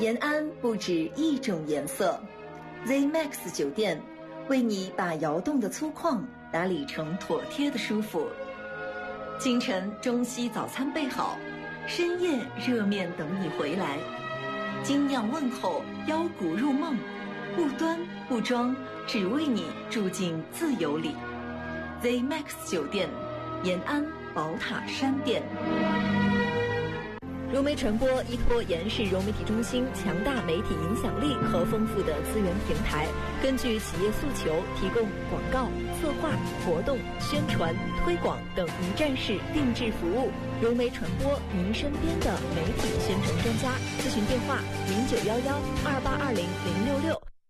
延安不止一种颜色 ，ZMAX 酒店为你把窑洞的粗犷打理成妥帖的舒服。清晨中西早餐备好，深夜热面等你回来。精酿问候，邀骨入梦，不端不装，只为你住进自由里。ZMAX 酒店，延安宝塔山店。 融媒传播依托延世融媒体中心强大媒体影响力和丰富的资源平台，根据企业诉求提供广告、策划、活动、宣传、推广等一站式定制服务。融媒传播，您身边的媒体宣传专家。咨询电话：091128200066。